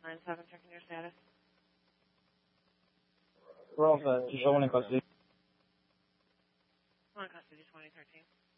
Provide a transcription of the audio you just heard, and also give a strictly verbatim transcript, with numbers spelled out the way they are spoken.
nine seven, checking your status. Rover, is all in custody. One custody, twenty thirteen.